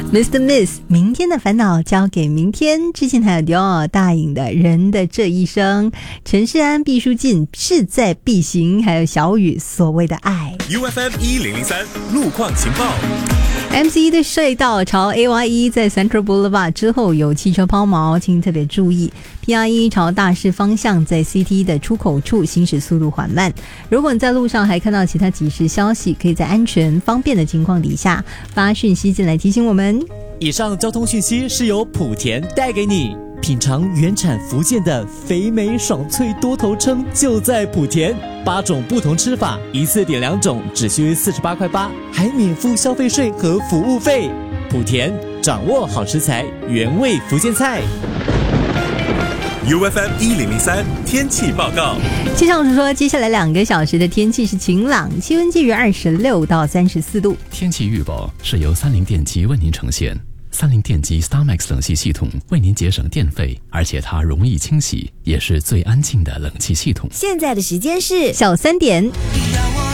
Mr. Miss 明天的烦恼交给明天。之前还有迪奥大颖的人的这一生，陈世安毕书尽势在必行，还有小雨所谓的爱。 UFM 1003路况情报。 MC 的隧道朝 AY1 在 Central Boulevard 之后有汽车抛锚，请特别注意。PR1 朝大势方向在 CT 的出口处行驶速度缓慢。如果你在路上还看到其他即时消息，可以在安全方便的情况底下发讯息进来提醒我们。 以上交通讯息是由莆田带给你。品尝原产福建的肥美爽脆多头称就在莆田，8种不同吃法，一次点2种，只需48块8，还免付消费税和服务费。莆田掌握好食材，原味福建菜。 UFM 1003天气报告。 气象署说，接下来2个小时的天气是晴朗，气温介于26到34度。 天气预报是由三菱电机为您呈现。三菱电机 StarMax 冷气系统为您节省电费，而且它容易清洗，也是最安静的冷气系统。 现在的时间是小3点。